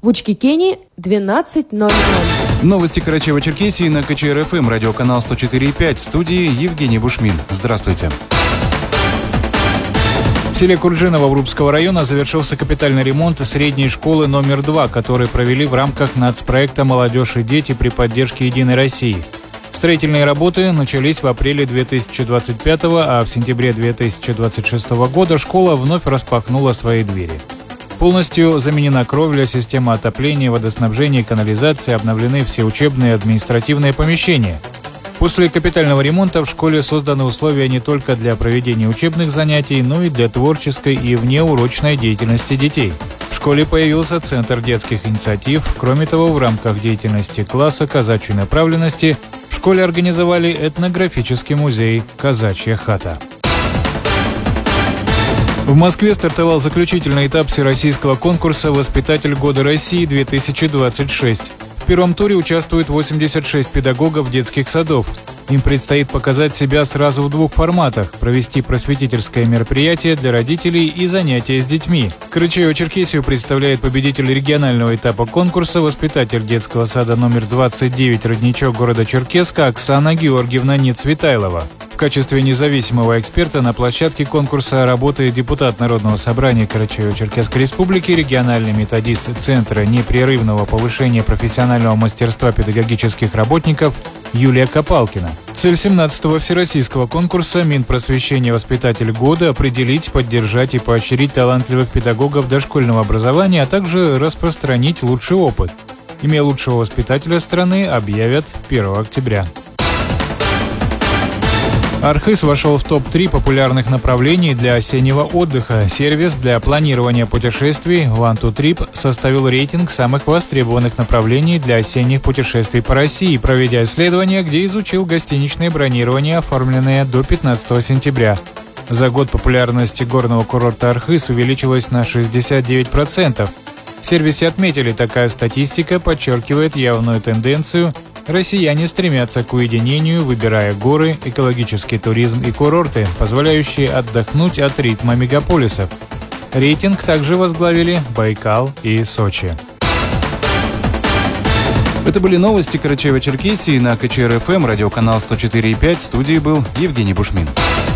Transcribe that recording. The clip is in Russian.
В Учкикене 12:00. Новости Карачаево-Черкесии на КЧР-ФМ, радиоканал 104,5. В студии Евгений Бушмин. Здравствуйте. В селе Курджиново Врубского района завершился капитальный ремонт средней школы номер 2, который провели в рамках нацпроекта «Молодежь и дети» при поддержке «Единой России». Строительные работы начались в апреле 2025, а в сентябре 2026 года школа вновь распахнула свои двери. Полностью заменена кровля, система отопления, водоснабжения и канализации, обновлены все учебные и административные помещения. После капитального ремонта в школе созданы условия не только для проведения учебных занятий, но и для творческой и внеурочной деятельности детей. В школе появился Центр детских инициатив. Кроме того, в рамках деятельности класса казачьей направленности в школе организовали этнографический музей «Казачья хата». В Москве стартовал заключительный этап всероссийского конкурса «Воспитатель года России-2026». В первом туре участвуют 86 педагогов детских садов. Им предстоит показать себя сразу в двух форматах – провести просветительское мероприятие для родителей и занятия с детьми. Карачаево-Черкесию представляет победитель регионального этапа конкурса, воспитатель детского сада номер 29 «Родничок» города Черкесска Оксана Георгиевна Ницветайлова. В качестве независимого эксперта на площадке конкурса работает депутат Народного собрания Карачаево-Черкесской республики, региональный методист Центра непрерывного повышения профессионального мастерства педагогических работников Юлия Копалкина. Цель 17-го всероссийского конкурса «Минпросвещение воспитатель года» – определить, поддержать и поощрить талантливых педагогов дошкольного образования, а также распространить лучший опыт. Имя лучшего воспитателя страны объявят 1 октября. Архыз вошел в топ-3 популярных направлений для осеннего отдыха. Сервис для планирования путешествий One2Trip составил рейтинг самых востребованных направлений для осенних путешествий по России, проведя исследование, где изучил гостиничные бронирования, оформленные до 15 сентября. За год популярность горного курорта Архыз увеличилась на 69%. В сервисе отметили, такая статистика подчеркивает явную тенденцию. Россияне стремятся к уединению, выбирая горы, экологический туризм и курорты, позволяющие отдохнуть от ритма мегаполисов. Рейтинг также возглавили Байкал и Сочи. Это были новости Карачаево-Черкесии на КЧР-ФМ, радиоканал 104,5. В студии был Евгений Бушмин.